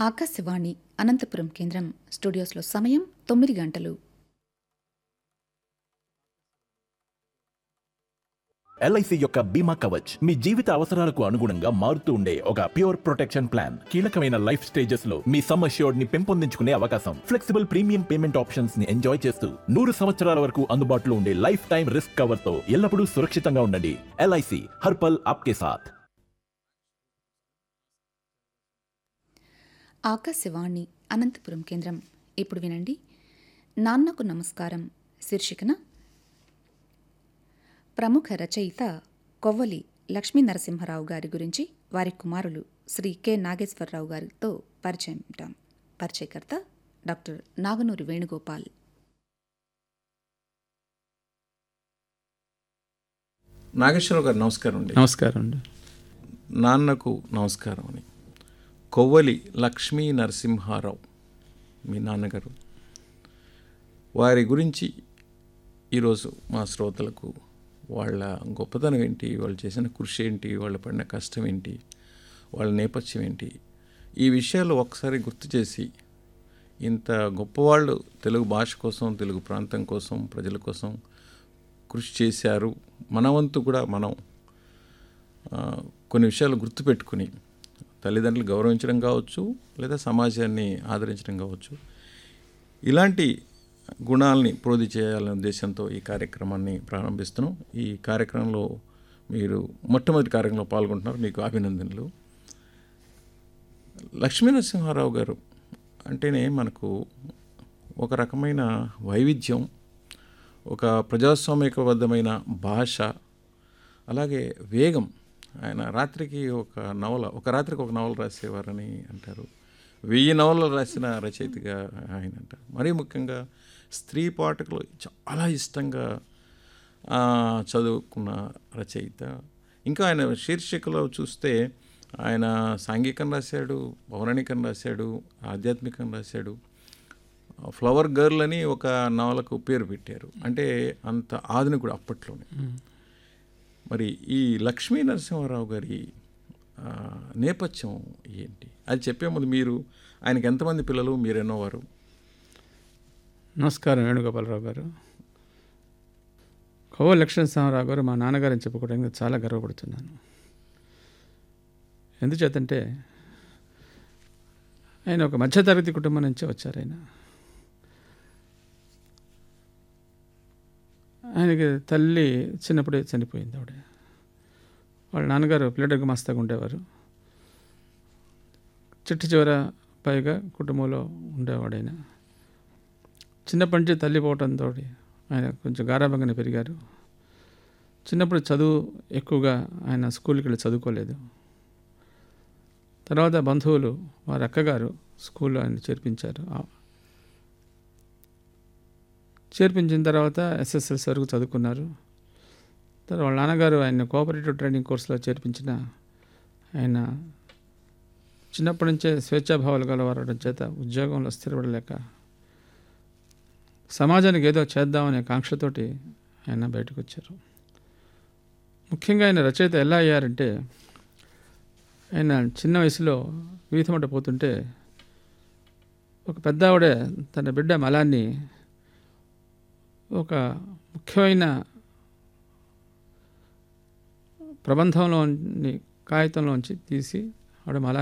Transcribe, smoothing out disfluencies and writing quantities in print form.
ఆకాశవాణి అనంతపురం కేంద్రం స్టూడియోస్లో సమయం 9 గంటలు. ఎల్ఐసి యొక్క బీమా కవచ్ మీ జీవిత అవసరాలకు అనుగుణంగా మారుతూ ఉండే ఒక ప్యూర్ ప్రొటెక్షన్ ప్లాన్. కీలకమైన లైఫ్ స్టేజెస్ లో మీ సమ్ అష్యూర్డ్ ని పెంపొందించుకునే అవకాశం, ఫ్లెక్సిబుల్ ప్రీమియం పేమెంట్ ఆప్షన్స్ ని ఎంజాయ్ చేస్తూ 100 సంవత్సరాల వరకు అందుబాటులో ఉండే లైఫ్ టైం రిస్క్ కవర్ తో ఎల్లప్పుడూ సురక్షితంగా ఉండండి. ఎల్ఐసి హర్పల్ ఆప్కే సాథ్. ఆకాశవాణి అనంతపురం కేంద్రం. ఇప్పుడు వినండి, నాన్నకు నమస్కారం శీర్షికన ప్రముఖ రచయిత కొవ్వలి లక్ష్మీ నరసింహారావు గారి గురించి వారి కుమారులు శ్రీ కె నాగేశ్వరరావు గారితో పరిచయం ఉంటాం. పరిచయకర్త డాక్టర్ నాగనూరి వేణుగోపాల్. నాగేశ్వరరావు గారు నమస్కారం అండి. నమస్కారం అండి. నాన్నకు నమస్కారం అని కొవ్వలి లక్ష్మీ నరసింహారావు మీ నాన్నగారు, వారి గురించి ఈరోజు మా శ్రోతలకు వాళ్ళ గొప్పతనం ఏంటి, వాళ్ళు చేసిన కృషి ఏంటి, వాళ్ళు పడిన కష్టం ఏంటి, వాళ్ళ నేపథ్యం ఏంటి, ఈ విషయాలు ఒకసారి గుర్తు చేసి, ఇంత గొప్పవాళ్ళు తెలుగు భాష కోసం, తెలుగు ప్రాంతం కోసం, ప్రజల కోసం కృషి చేశారు, మన వంతు కూడా మనం కొన్ని విషయాలు గుర్తుపెట్టుకుని తల్లిదండ్రులు గౌరవించడం కావచ్చు, లేదా సమాజాన్ని ఆదరించడం కావచ్చు, ఇలాంటి గుణాలని ప్రోధి చేయాలనే ఉద్దేశంతో ఈ కార్యక్రమాన్ని ప్రారంభిస్తున్నాం. ఈ కార్యక్రమంలో మీరు మొట్టమొదటి కార్యక్రమంలో పాల్గొంటున్నారు, మీకు అభినందనలు. లక్ష్మీ నరసింహారావు గారు అంటేనే మనకు ఒక రకమైన వైవిధ్యం, ఒక ప్రజాస్వామికబద్ధమైన భాష, అలాగే వేగం. ఆయన రాత్రికి ఒక నవల రాసేవారని అంటారు. 1000 నవలలు రాసిన రచయితగా ఆయన అంటారు. మరీ ముఖ్యంగా స్త్రీ పాఠకులు చాలా ఇష్టంగా చదువుకున్న రచయిత. ఇంకా ఆయన శీర్షికలో చూస్తే ఆయన సాంఘికం రాశాడు, పౌరాణికం రాశాడు, ఆధ్యాత్మికం రాశాడు. ఫ్లవర్ గర్ల్ అని ఒక నవలకు పేరు పెట్టారు. అంటే అంత ఆధునికుడు అప్పట్లోనే. మరి ఈ లక్ష్మీ నరసింహారావు గారి నేపథ్యం ఏంటి అది చెప్పే ముందు మీరు, ఆయనకి ఎంతమంది పిల్లలు, మీరెన్నోవారు? నమస్కారం వేణుగోపాలరావు గారు. కొవ్వలి లక్ష్మీనరసింహారావు గారు మా నాన్నగారని చెప్పుకోవడానికి చాలా గర్వపడుతున్నాను. ఎందుచేతంటే ఆయన ఒక మధ్యతరగతి కుటుంబం నుంచే వచ్చారు. ఆయనకి తల్లి చిన్నప్పుడే చనిపోయింది. వాళ్ళ నాన్నగారు ప్లేటర్ గుమాస్తాగా ఉండేవారు. చిట్ట చివర పైగా కుటుంబంలో ఉండేవాడు ఆయన. చిన్నప్పటి నుంచి తల్లి పోవడంతో ఆయన కొంచెం గారాబంగానే పెరిగారు. చిన్నప్పుడు చదువు ఎక్కువగా ఆయన స్కూల్కి వెళ్ళి చదువుకోలేదు. తర్వాత బంధువులు, వారి అక్కగారు స్కూల్లో ఆయన చేర్పించారు. చేర్పించిన తర్వాత ఎస్ఎస్ఎల్సీ వరకు చదువుకున్నారు. తర్వాత వాళ్ళ నాన్నగారు ఆయన కోఆపరేటివ్ ట్రైనింగ్ కోర్సులో చేర్పించిన ఆయన చిన్నప్పటి నుంచే స్వేచ్ఛాభావాలు గలవారడం చేత ఉద్యోగంలో స్థిరపడలేక సమాజానికి ఏదో చేద్దామనే కాంక్షతోటి ఆయన బయటకు వచ్చారు. ముఖ్యంగా ఆయన రచయిత ఎలా అయ్యారంటే, ఆయన చిన్న వయసులో వీధమట పోతుంటే ఒక పెద్ద ఆవిడ తన బిడ్డ మలాన్ని ఒక ముఖ్యమైన ప్రబంధంలోని కాగితంలోంచి తీసి ఆవిడ మలా